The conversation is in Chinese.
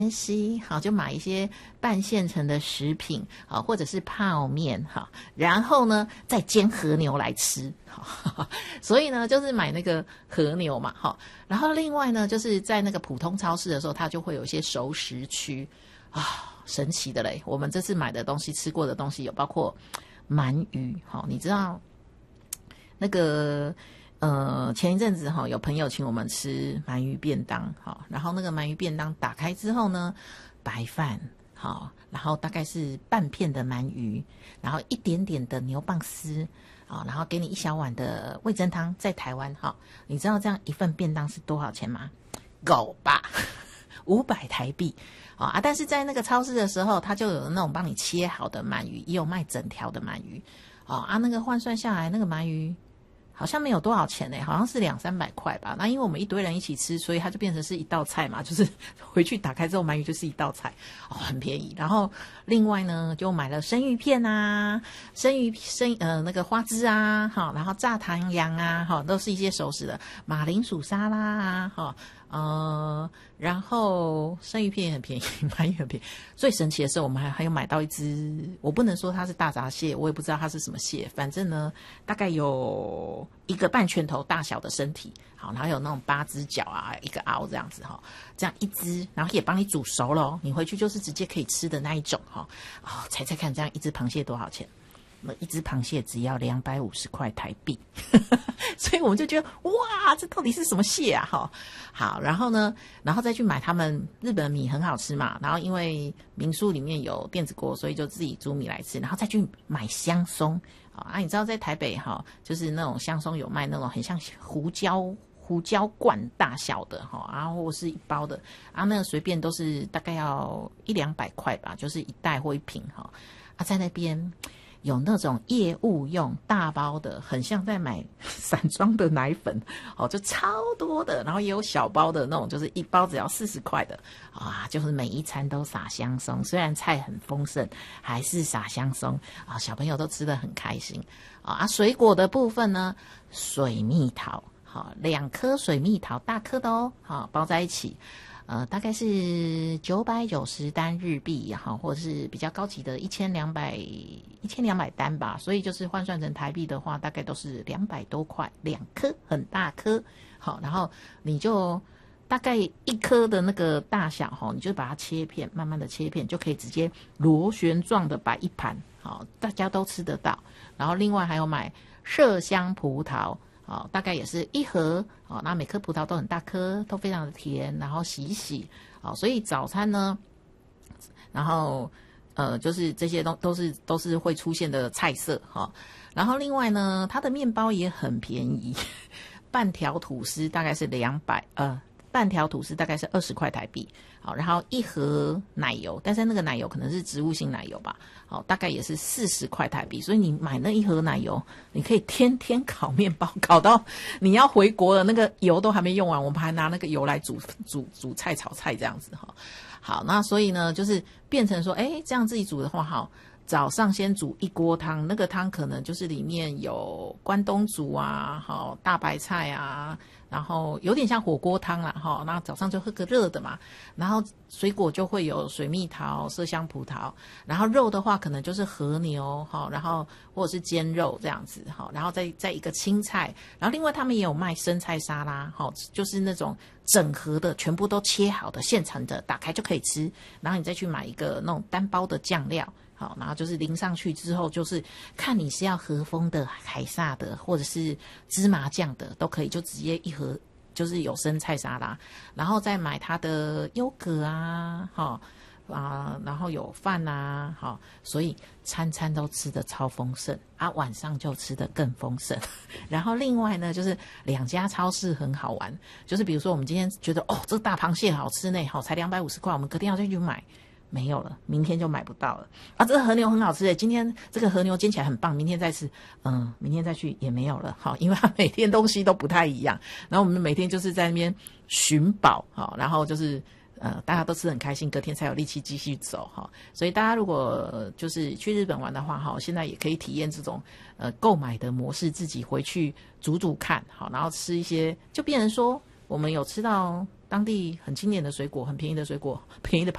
西，好，就买一些半现成的食品，好，或者是泡面，好，然后呢再煎和牛来吃，好，所以呢就是买那个和牛嘛，好，然后另外呢就是在那个普通超市的时候，它就会有一些熟食区啊，神奇的嘞，我们这次买的东西吃过的东西有包括鳗鱼，好，你知道那个。前一阵子有朋友请我们吃鳗鱼便当，好，然后那个鳗鱼便当打开之后呢，白饭，好，然后大概是半片的鳗鱼，然后一点点的牛蒡丝，好，然后给你一小碗的味噌汤，在台湾，好，你知道这样一份便当是多少钱吗？够吧，500台币，啊，但是在那个超市的时候，它就有那种帮你切好的鳗鱼，也有卖整条的鳗鱼，那个换算下来，那个鳗鱼。好像没有多少钱呢，好像是200-300块吧。那因为我们一堆人一起吃，所以它就变成是一道菜嘛，就是回去打开之后鳗鱼就是一道菜，很便宜。然后另外呢，就买了生鱼片啊，那个花枝啊，好，然后炸糖羊啊，好，都是一些熟食的马铃薯沙拉啊，好。然后生鱼片也很便宜，鳗鱼很便宜。最神奇的是，我们还有买到一只，我不能说它是大闸蟹，我也不知道它是什么蟹，反正呢，大概有一个半拳头大小的身体，好，然后有那种8只脚啊，一个螯这样子哈，这样一只，然后也帮你煮熟了，你回去就是直接可以吃的那一种哈。猜猜看，这样一只螃蟹多少钱？那一只螃蟹只要250块台币，所以我们就觉得哇，这到底是什么蟹啊？好，然后呢，然后再去买他们日本米很好吃嘛，然后因为民宿里面有电子锅，所以就自己煮米来吃，然后再去买香松你知道在台北就是那种香松有卖那种很像胡椒罐大小的然后或是一包的那个随便都是大概要100-200块吧，就是一袋或一瓶在那边。有那种业务用大包的，很像在买散装的奶粉，就超多的，然后也有小包的那种，就是一包只要40块的就是每一餐都撒香松，虽然菜很丰盛，还是撒香松小朋友都吃得很开心水果的部分呢，水蜜桃2颗水蜜桃，大颗的包在一起。大概是990单日币或者是比较高级的1200单吧，所以就是换算成台币的话，大概都是200多块，2颗很大颗，好，然后你就大概1颗的那个大小你就把它切片，慢慢的切片，就可以直接螺旋状的摆一盘，好，大家都吃得到。然后另外还有买麝香葡萄。大概也是1盒那每颗葡萄都很大颗，都非常的甜，然后洗一洗所以早餐呢，然后就是这些都是会出现的菜色然后另外呢，它的面包也很便宜，半条吐司大概是半条吐司大概是20块台币，好，然后1盒奶油，但是那个奶油可能是植物性奶油吧，好，大概也是40块台币，所以你买那1盒奶油，你可以天天烤面包，烤到你要回国了，那个油都还没用完，我们还拿那个油来煮菜炒菜这样子好，那所以呢，就是变成说，这样自己煮的话，早上先煮1锅汤，那个汤可能就是里面有关东煮大白菜然后有点像火锅汤啦那早上就喝个热的嘛，然后水果就会有水蜜桃、麝香葡萄，然后肉的话可能就是和牛然后或者是煎肉这样子然后再一个青菜，然后另外他们也有卖生菜沙拉就是那种整盒的，全部都切好的现成的，打开就可以吃，然后你再去买一个那种单包的酱料，好，然后就是淋上去之后，就是看你是要和风的、凯撒的，或者是芝麻酱的，都可以，就直接1盒就是有生菜沙拉，然后再买它的优格然后有饭所以餐餐都吃得超丰盛晚上就吃得更丰盛。然后另外呢，就是2家超市很好玩，就是比如说我们今天觉得这个大螃蟹好吃呢，才250块，我们隔天要再去买。没有了，明天就买不到了这个和牛很好吃今天这个和牛煎起来很棒，明天再吃明天再去也没有了因为它每天东西都不太一样，然后我们每天就是在那边寻宝然后就是大家都吃很开心，隔天才有力气继续走所以大家如果就是去日本玩的话现在也可以体验这种购买的模式，自己回去煮煮看然后吃一些，就变成说我们有吃到当地很经典的水果，很便宜的水果，便宜的